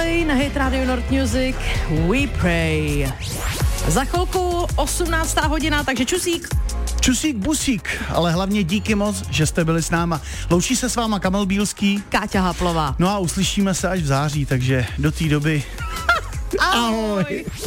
Coldplay na Hit Radio North Music, We Pray. Za chvilku 18. hodina, takže čusík. Čusík, busík, ale hlavně díky moc, že jste byli s náma. Loučí se s váma Kamil Bílský. Káťa Haplová. No a uslyšíme se až v září, takže do té doby... Ahoj.